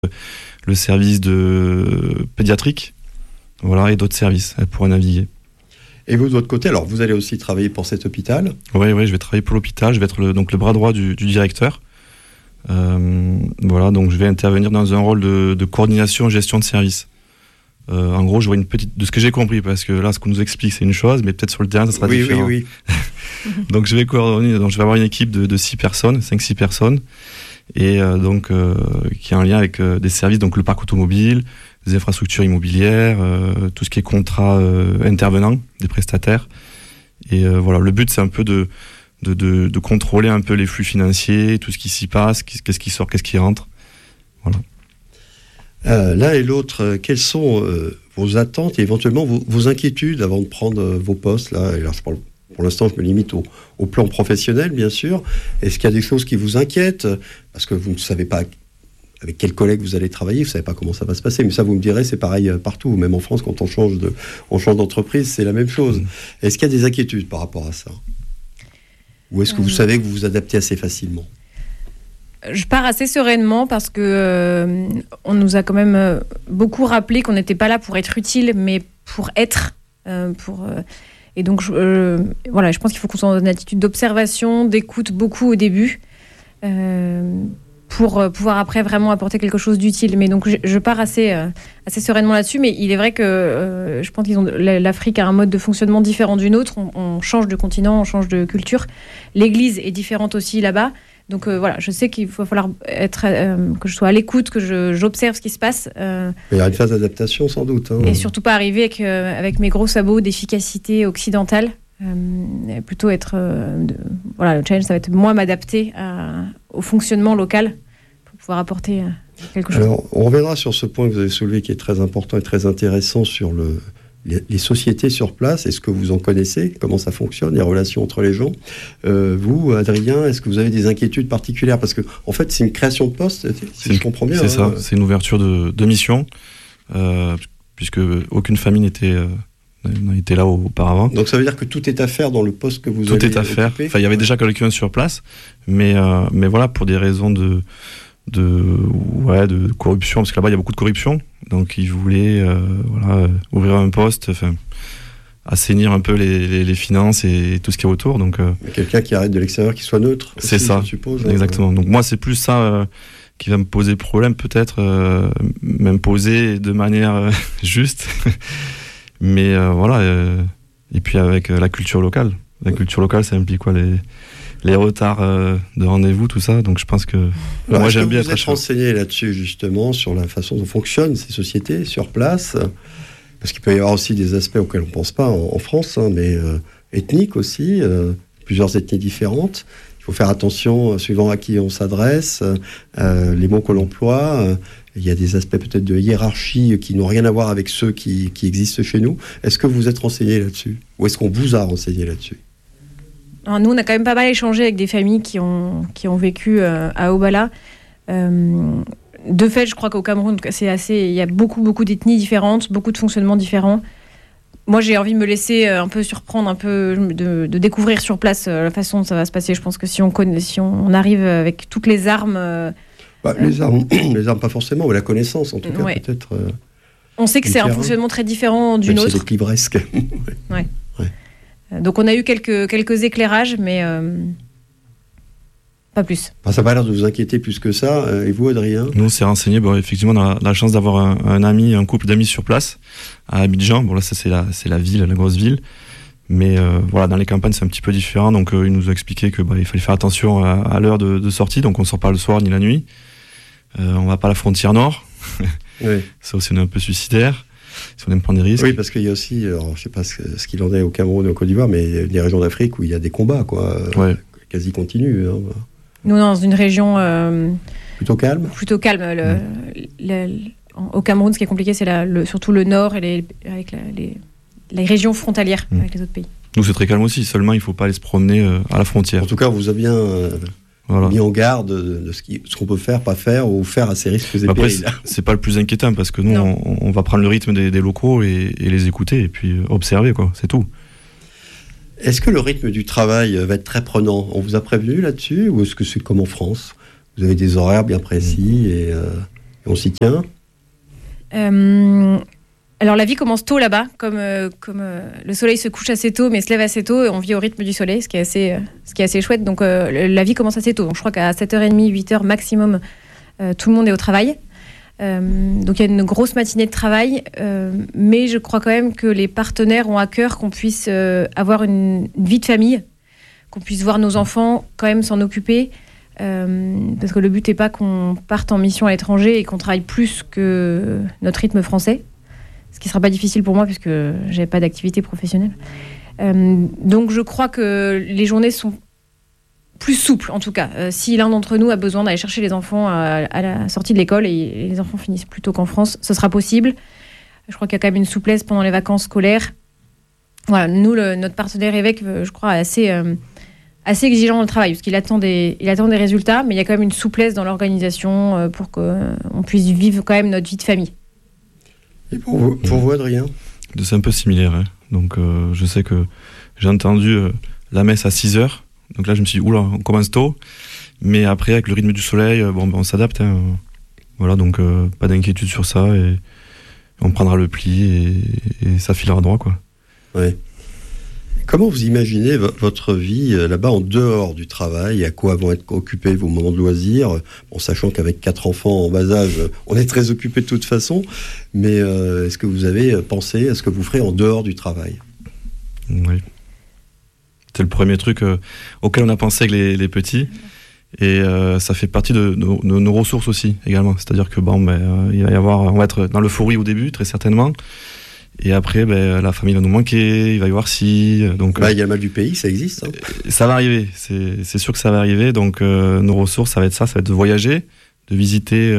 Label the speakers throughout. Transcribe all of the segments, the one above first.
Speaker 1: le service de pédiatrique, voilà, et d'autres services. Elle pourra naviguer.
Speaker 2: Et vous, de votre côté, alors vous allez aussi travailler pour cet hôpital ?
Speaker 1: Oui, je vais travailler pour l'hôpital. Je vais être le bras droit du directeur. Voilà, donc je vais intervenir dans un rôle de coordination et gestion de service. En gros, je vois une petite, de ce que j'ai compris, parce que là, ce qu'on nous explique, c'est une chose, mais peut-être sur le terrain, ça sera différent.
Speaker 2: Oui.
Speaker 1: Donc, je vais coordonner. Donc, je vais avoir une équipe de 5-6 personnes, et qui est en lien avec des services, donc le parc automobile, des infrastructures immobilières, tout ce qui est contrat intervenant des prestataires. Et voilà, le but, c'est un peu de contrôler un peu les flux financiers, tout ce qui s'y passe, qu'est-ce qui sort, qu'est-ce qui rentre. Voilà.
Speaker 2: L'un et l'autre, quelles sont vos attentes et éventuellement vos inquiétudes avant de prendre vos postes là ? Et alors, pour l'instant, je me limite au plan professionnel, bien sûr. Est-ce qu'il y a des choses qui vous inquiètent ? Parce que vous ne savez pas avec quels collègues vous allez travailler, vous ne savez pas comment ça va se passer. Mais ça, vous me direz, c'est pareil partout. Même en France, quand on change d'entreprise, c'est la même chose. Est-ce qu'il y a des inquiétudes par rapport à ça ? Ou est-ce que vous savez que vous vous adaptez assez facilement ?
Speaker 3: Je pars assez sereinement parce que on nous a quand même beaucoup rappelé qu'on n'était pas là pour être utile, mais pour être. Et donc, voilà, je pense qu'il faut qu'on soit dans une attitude d'observation, d'écoute beaucoup au début, pour pouvoir après vraiment apporter quelque chose d'utile. Mais donc, je pars assez sereinement là-dessus. Mais il est vrai que je pense l'Afrique a un mode de fonctionnement différent du nôtre. On change de continent, on change de culture. L'Église est différente aussi là-bas. Donc voilà, je sais qu'il va falloir que je sois à l'écoute, que j'observe ce qui se passe.
Speaker 2: Il y a une phase d'adaptation sans doute.
Speaker 3: Et surtout pas arriver avec mes gros sabots d'efficacité occidentale. Plutôt être... voilà, le challenge, ça va être moi m'adapter au fonctionnement local pour pouvoir apporter quelque chose.
Speaker 2: Alors, on reviendra sur ce point que vous avez soulevé qui est très important et très intéressant sur les sociétés sur place. Est-ce que vous en connaissez ? Comment ça fonctionne, les relations entre les gens ? Vous, Adrien, est-ce que vous avez des inquiétudes particulières ? Parce que, en fait, c'est une création de poste, si je comprends bien.
Speaker 1: C'est ça, c'est une ouverture de mission, puisque aucune famille n'était là auparavant.
Speaker 2: Donc ça veut dire que tout est à faire dans le poste que vous avez occupé ?
Speaker 1: Tout est à faire. Enfin, il y avait déjà quelqu'un sur place, mais voilà, pour des raisons de corruption, parce que là-bas il y a beaucoup de corruption, donc ils voulaient ouvrir un poste, assainir un peu les finances et tout ce qui est autour. Donc
Speaker 2: quelqu'un qui arrête de l'extérieur, qui soit neutre.
Speaker 1: C'est
Speaker 2: aussi,
Speaker 1: ça,
Speaker 2: je suppose.
Speaker 1: Exactement. Donc moi c'est plus ça qui va me poser problème, peut-être même poser de manière juste. Mais voilà. Et puis avec la culture locale. La culture locale, ça implique quoi ? Les retards de rendez-vous, tout ça. Donc je pense que moi j'aime bien être
Speaker 2: vous êtes renseigné là-dessus justement sur la façon dont fonctionnent ces sociétés sur place, parce qu'il peut y avoir aussi des aspects auxquels on ne pense pas en France, mais ethniques aussi, plusieurs ethnies différentes. Il faut faire attention suivant à qui on s'adresse, les mots que l'on emploie. Il y a des aspects peut-être de hiérarchie qui n'ont rien à voir avec ceux qui existent chez nous. Est-ce que vous êtes renseigné là-dessus ? Ou est-ce qu'on vous a renseigné là-dessus ?
Speaker 3: Alors, nous, on a quand même pas mal échangé avec des familles qui ont vécu à Obala. De fait, je crois qu'au Cameroun, il y a beaucoup d'ethnies différentes, beaucoup de fonctionnements différents. Moi, j'ai envie de me laisser un peu surprendre, un peu de découvrir sur place la façon dont ça va se passer. Je pense que si on arrive avec toutes les armes...
Speaker 2: les armes, pas forcément, mais la connaissance, en tout cas, peut-être...
Speaker 3: on sait que c'est un fonctionnement très différent du nôtre.
Speaker 2: C'est des livresques.
Speaker 3: Ouais. Donc on a eu quelques éclairages, mais pas plus.
Speaker 2: Ça n'a pas l'air de vous inquiéter plus que ça. Et vous, Adrien ?
Speaker 1: Nous, on s'est renseigné. Effectivement, on a la chance d'avoir un couple d'amis sur place, à Abidjan. Bon, là, ça, c'est la ville, la grosse ville. Mais voilà, dans les campagnes, c'est un petit peu différent. Donc, ils nous ont expliqué qu'il fallait faire attention à l'heure de sortie. Donc, on ne sort pas le soir ni la nuit. On ne va pas à la frontière nord.
Speaker 2: Oui.
Speaker 1: Ça aussi, on est un peu suicidaire. Si on aime prendre des risques.
Speaker 2: Oui, parce qu'il y a aussi, alors, je ne sais pas ce qu'il en est au Cameroun et au Côte d'Ivoire, mais il y a des régions d'Afrique où il y a des combats, quasi continus. Hein.
Speaker 3: Nous, dans une région...
Speaker 2: plutôt calme.
Speaker 3: Plutôt calme. Au Cameroun, ce qui est compliqué, c'est surtout le nord et avec les régions frontalières avec les autres pays.
Speaker 1: Nous, c'est très calme aussi. Seulement, il ne faut pas aller se promener à la frontière.
Speaker 2: En tout cas, on vous a bien... mis en garde de ce qu'on peut faire, pas faire, ou faire à ces risques et périls.
Speaker 1: C'est pas le plus inquiétant, parce que nous, on va prendre le rythme des locaux et les écouter, et puis observer, c'est tout.
Speaker 2: Est-ce que le rythme du travail va être très prenant ? On vous a prévenu là-dessus, ou est-ce que c'est comme en France ? Vous avez des horaires bien précis et... Et on s'y tient?
Speaker 3: Alors la vie commence tôt là-bas, comme le soleil se couche assez tôt, mais se lève assez tôt, et on vit au rythme du soleil, ce qui est assez chouette. Donc la vie commence assez tôt. Donc, je crois qu'à 7h30, 8h maximum, tout le monde est au travail. Donc il y a une grosse matinée de travail, mais je crois quand même que les partenaires ont à cœur qu'on puisse avoir une vie de famille, qu'on puisse voir nos enfants quand même s'en occuper, parce que le but n'est pas qu'on parte en mission à l'étranger et qu'on travaille plus que notre rythme français, ce qui ne sera pas difficile pour moi puisque je n'avais pas d'activité professionnelle. Donc je crois que les journées sont plus souples en tout cas. Si l'un d'entre nous a besoin d'aller chercher les enfants à la sortie de l'école et les enfants finissent plus tôt qu'en France, ce sera possible. Je crois qu'il y a quand même une souplesse pendant les vacances scolaires. Voilà, nous, notre partenaire évêque, je crois, est assez exigeant dans le travail parce qu'il attend des résultats, mais il y a quand même une souplesse dans l'organisation pour qu'on puisse vivre quand même notre vie de famille.
Speaker 2: Et pour vous, Adrien?
Speaker 1: C'est un peu similaire. Hein. Donc, je sais que j'ai entendu la messe à 6h. Donc là, je me suis dit, oula, on commence tôt. Mais après, avec le rythme du soleil, on s'adapte. Hein. Voilà, donc pas d'inquiétude sur ça. Et on prendra le pli et ça filera droit, quoi.
Speaker 2: Ouais. Comment vous imaginez votre vie là-bas en dehors du travail? À quoi vont être occupés vos moments de loisirs? Bon, sachant qu'avec 4 enfants en bas âge, on est très occupés de toute façon. Mais est-ce que vous avez pensé à ce que vous ferez en dehors du travail?
Speaker 1: Oui. C'est le premier truc auquel on a pensé avec les petits. Et ça fait partie de nos ressources aussi, également. C'est-à-dire que il va y avoir, on va être dans l'euphorie au début, très certainement. Et après, la famille va nous manquer, il va y avoir donc
Speaker 2: il y a le mal du pays, ça existe. Hein.
Speaker 1: Ça va arriver, c'est sûr que ça va arriver. Donc nos ressources, ça va être de voyager, de visiter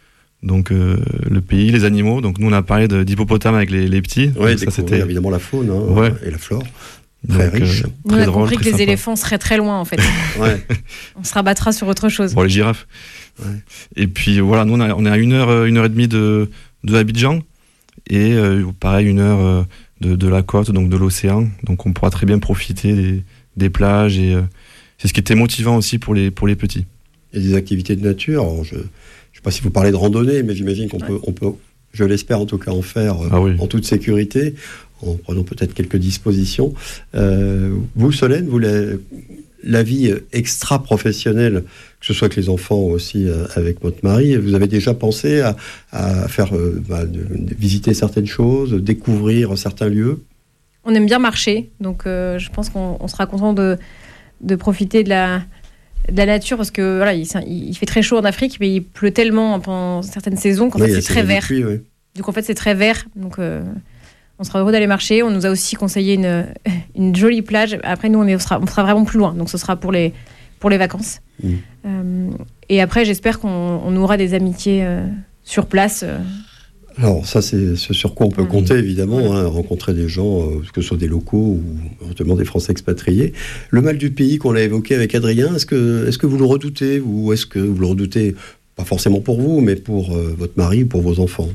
Speaker 1: le pays, les animaux. Donc nous, on a parlé d'hippopotame avec les petits.
Speaker 2: Oui, ça c'était évidemment la faune et la flore. Très riche.
Speaker 3: On a compris que les éléphants seraient très loin en fait.
Speaker 2: Ouais.
Speaker 3: On se rabattra sur autre chose.
Speaker 1: Bon, les girafes. Ouais. Et puis voilà, nous on est à 1h30 de Abidjan. Et pareil, 1 heure de la côte, donc de l'océan. Donc on pourra très bien profiter des plages. Et c'est ce qui était motivant aussi pour les petits.
Speaker 2: Et des activités de nature. Alors, je ne sais pas si vous parlez de randonnée, mais j'imagine qu'on peut, je l'espère en tout cas, en faire en toute sécurité, en prenant peut-être quelques dispositions. Vous, Solène, la vie extra-professionnelle, que ce soit avec les enfants ou aussi avec votre mari, vous avez déjà pensé à faire visiter certaines choses, découvrir certains lieux?
Speaker 3: On aime bien marcher, donc je pense qu'on sera content de profiter de la nature, parce que voilà, il fait très chaud en Afrique, mais il pleut tellement pendant certaines saisons qu'en fait c'est très vert. Pluie, oui. Donc en fait c'est très vert, donc on sera heureux d'aller marcher. On nous a aussi conseillé une jolie plage. Après nous on sera vraiment plus loin, donc ce sera pour les vacances. Et après j'espère qu'on aura des amitiés sur place.
Speaker 2: Alors ça c'est ce sur quoi on peut compter évidemment, rencontrer des gens, que ce soit des locaux ou éventuellement des Français expatriés. Le mal du pays qu'on a évoqué avec Adrien, est-ce que vous le redoutez, ou est-ce que vous le redoutez pas forcément pour vous, mais pour votre mari ou pour vos enfants?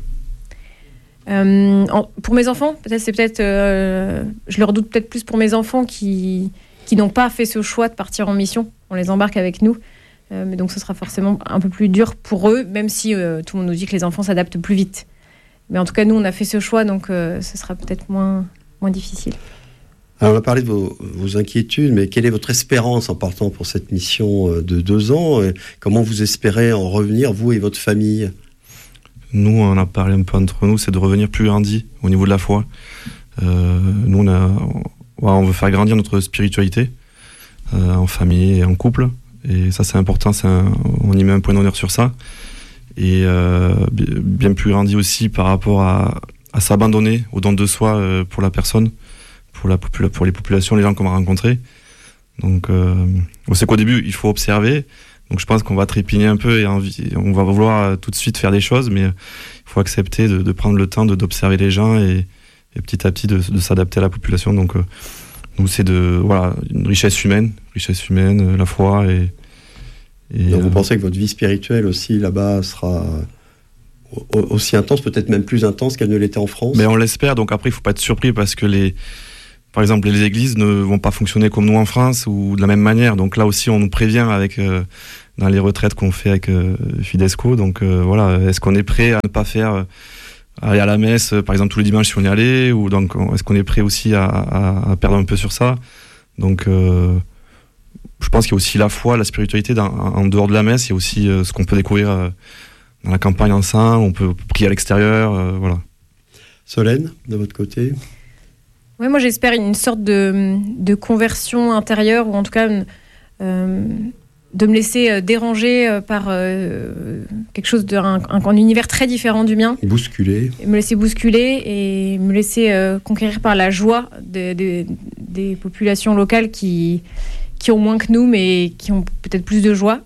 Speaker 3: Pour mes enfants, je le redoute peut-être plus pour mes enfants qui n'ont pas fait ce choix de partir en mission. On les embarque avec nous, mais donc ce sera forcément un peu plus dur pour eux, même si tout le monde nous dit que les enfants s'adaptent plus vite. Mais en tout cas, nous, on a fait ce choix, donc ce sera peut-être moins difficile.
Speaker 2: Alors, on a parlé de vos inquiétudes, mais quelle est votre espérance en partant pour cette mission de 2 ans? Comment vous espérez en revenir, vous et votre famille?
Speaker 1: Nous, on a parlé un peu entre nous, c'est de revenir plus grandi au niveau de la foi. Nous, on veut faire grandir notre spiritualité en famille et en couple. Et ça, c'est important, on y met un point d'honneur sur ça. Et bien plus grandi aussi par rapport à s'abandonner au don de soi pour la personne, pour les populations, les gens qu'on va rencontrer. Donc, on sait qu'au début, il faut observer. Donc, je pense qu'on va trépigner un peu et on va vouloir tout de suite faire des choses, mais il faut accepter de prendre le temps d'observer les gens et petit à petit de s'adapter à la population. Donc, nous, c'est une richesse humaine, la foi et
Speaker 2: donc vous pensez que votre vie spirituelle aussi là-bas sera aussi intense, peut-être même plus intense qu'elle ne l'était en France?
Speaker 1: Mais on l'espère, donc après il ne faut pas être surpris parce que par exemple, les églises ne vont pas fonctionner comme nous en France ou de la même manière. Donc là aussi, on nous prévient avec dans les retraites qu'on fait avec Fidesco. Donc voilà, est-ce qu'on est prêt à ne pas faire aller à la messe, par exemple, tous les dimanches si on y allait, ou donc est-ce qu'on est prêt aussi à perdre un peu sur ça? Donc je pense qu'il y a aussi la foi, la spiritualité en dehors de la messe. Il y a aussi ce qu'on peut découvrir dans la campagne ensemble, on peut prier à l'extérieur, voilà.
Speaker 2: Solène, de votre côté?
Speaker 3: Oui, moi j'espère une sorte de conversion intérieure, ou en tout cas de me laisser déranger par quelque chose un univers très différent du mien.
Speaker 2: Bousculer.
Speaker 3: Me laisser bousculer et me laisser conquérir par la joie des populations locales qui ont moins que nous, mais qui ont peut-être plus de joie.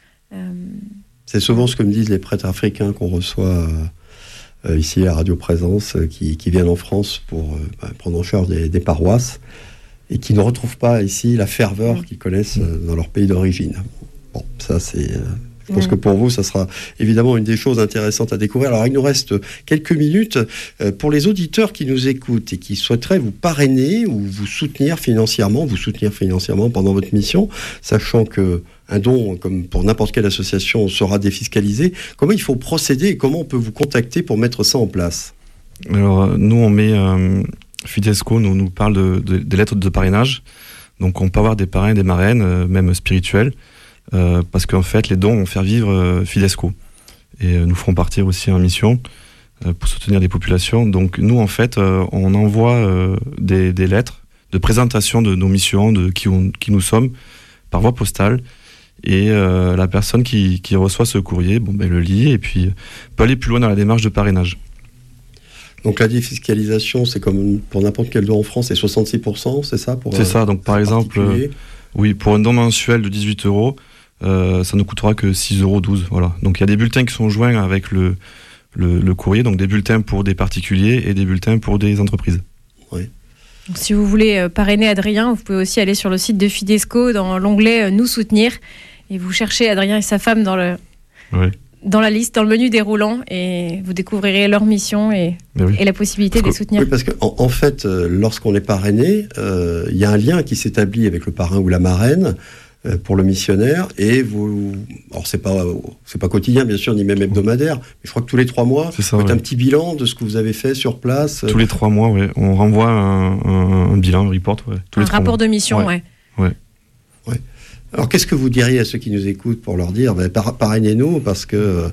Speaker 2: C'est souvent ce que me disent les prêtres africains qu'on reçoit ici à Radio Présence, qui viennent en France pour prendre en charge des paroisses et qui ne retrouvent pas ici la ferveur qu'ils connaissent dans leur pays d'origine. Bon, ça c'est... je pense que pour vous, ça sera évidemment une des choses intéressantes à découvrir. Alors, il nous reste quelques minutes pour les auditeurs qui nous écoutent et qui souhaiteraient vous parrainer ou vous soutenir financièrement pendant votre mission, sachant que un don, comme pour n'importe quelle association, sera défiscalisé. Comment il faut procéder et comment on peut vous contacter pour mettre ça en place?
Speaker 1: Alors, nous, on met... Fidesco nous parle des lettres de parrainage. Donc, on peut avoir des parrains, des marraines, même spirituels, parce qu'en fait, les dons vont faire vivre Fidesco. Et nous ferons partir aussi en mission pour soutenir des populations. Donc, nous, en fait, on envoie des lettres de présentation de nos missions, de qui nous sommes, par voie postale. Et la personne qui reçoit ce courrier le lit et puis peut aller plus loin dans la démarche de parrainage.
Speaker 2: Donc la défiscalisation, c'est comme pour n'importe quel don en France, c'est 66%, c'est ça?
Speaker 1: C'est ça, donc par exemple, oui, pour un don mensuel de 18 €, ça ne coûtera que 6,12 €. Voilà. Donc il y a des bulletins qui sont joints avec le courrier, donc des bulletins pour des particuliers et des bulletins pour des entreprises.
Speaker 2: Oui.
Speaker 3: Donc, si vous voulez parrainer Adrien, vous pouvez aussi aller sur le site de Fidesco dans l'onglet Nous soutenir et vous cherchez Adrien et sa femme dans la liste, dans le menu déroulant, et vous découvrirez leur mission et la possibilité de les soutenir.
Speaker 2: Oui, parce qu'en fait, lorsqu'on est parrainé, il y a un lien qui s'établit avec le parrain ou la marraine pour le missionnaire, et alors c'est pas quotidien bien sûr, ni même hebdomadaire, mais je crois que tous les 3 mois, vous faites un petit bilan de ce que vous avez fait sur place.
Speaker 1: Tous les 3 mois, oui, on renvoie un bilan, un report, tous les 3
Speaker 3: rapport
Speaker 1: mois.
Speaker 3: De mission, ouais.
Speaker 2: Alors, qu'est-ce que vous diriez à ceux qui nous écoutent pour leur dire, parrainez-nous, parce que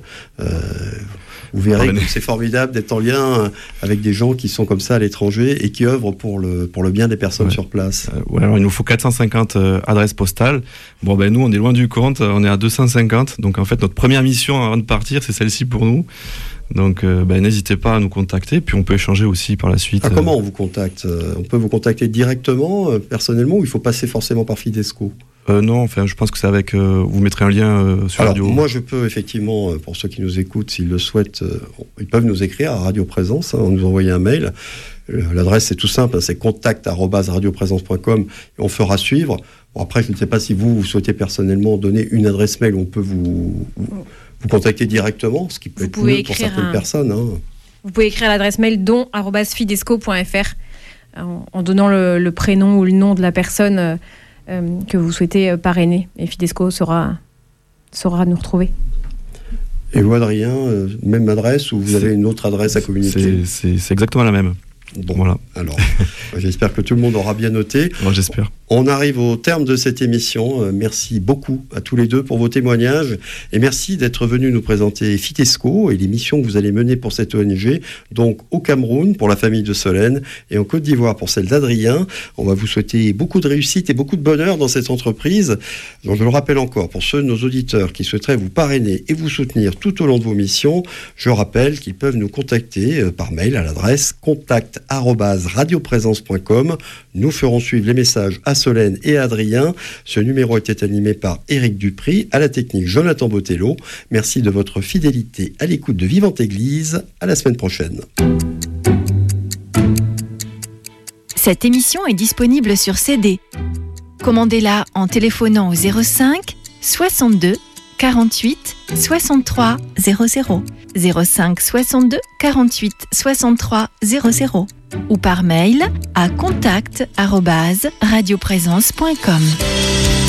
Speaker 2: vous verrez que c'est formidable d'être en lien avec des gens qui sont comme ça à l'étranger et qui œuvrent pour le bien des personnes sur place.
Speaker 1: Alors il nous faut 450 adresses postales. Bon, nous, on est loin du compte, on est à 250. Donc, en fait, notre première mission avant de partir, c'est celle-ci pour nous. Donc, n'hésitez pas à nous contacter, puis on peut échanger aussi par la suite.
Speaker 2: Comment on vous contacte? On peut vous contacter directement, personnellement, ou il faut passer forcément par Fidesco?
Speaker 1: Non, enfin, je pense que c'est avec... vous mettrez un lien sur
Speaker 2: Alors,
Speaker 1: Radio.
Speaker 2: Moi, je peux effectivement, pour ceux qui nous écoutent, s'ils le souhaitent, ils peuvent nous écrire à Radio Présence, nous envoyer un mail. L'adresse, c'est tout simple, c'est contact@radioprésence.com, et on fera suivre. Bon, après, je ne sais pas si vous souhaitez personnellement donner une adresse mail où on peut vous contacter directement, ce qui peut être mieux pour certaines personnes.
Speaker 3: Vous pouvez écrire à l'adresse mail don@fidesco.fr en donnant le prénom ou le nom de la personne que vous souhaitez parrainer. Et Fidesco saura nous retrouver.
Speaker 2: Et vous, Adrien, même adresse ou vous avez une autre adresse à communiquer?
Speaker 1: C'est exactement la même.
Speaker 2: Bon,
Speaker 1: voilà.
Speaker 2: Alors, j'espère que tout le monde aura bien noté.
Speaker 1: Moi, j'espère.
Speaker 2: On arrive au terme de cette émission. Merci beaucoup à tous les deux pour vos témoignages. Et merci d'être venus nous présenter Fidesco et les missions que vous allez mener pour cette ONG. Donc, au Cameroun, pour la famille de Solène, et en Côte d'Ivoire, pour celle d'Adrien. On va vous souhaiter beaucoup de réussite et beaucoup de bonheur dans cette entreprise. Donc, je le rappelle encore, pour ceux de nos auditeurs qui souhaiteraient vous parrainer et vous soutenir tout au long de vos missions, je rappelle qu'ils peuvent nous contacter par mail à l'adresse contact@radioprésence.com. Nous ferons suivre les messages à Solène et à Adrien. Ce numéro était animé par Éric Dupry, à la technique Jonathan Botello. Merci de votre fidélité à l'écoute de Vivante Église. À la semaine prochaine.
Speaker 4: Cette émission est disponible sur CD. Commandez-la en téléphonant au 05 62 48 63 00. 05 62 48 63 00. ou par mail à contact@radioprésence.com.